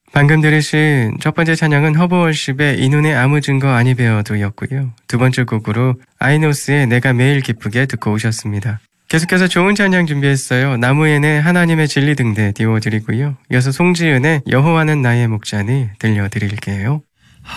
방금 들으신 첫 번째 찬양은 허브월십의 이 눈에 아무 증거 아니 배어도 였고요. 두 번째 곡으로 아이노스의 내가 매일 기쁘게 듣고 오셨습니다. 계속해서 좋은 찬양 준비했어요. 나무엔의 하나님의 진리 등대 띄워드리고요. 이어서 송지은의 여호와는 나의 목자니 들려드릴게요.